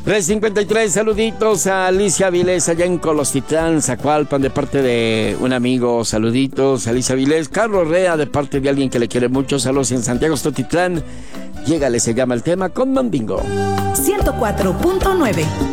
353, saluditos a Alicia Vilés allá en Colostitlán, Zacualpan, de parte de un amigo. Saluditos a Alicia Vilés. Carlos Rea, de parte de alguien que le quiere mucho. Saludos en Santiago Stotitlán. Llégale, se llama el tema con Mandingo. 104.9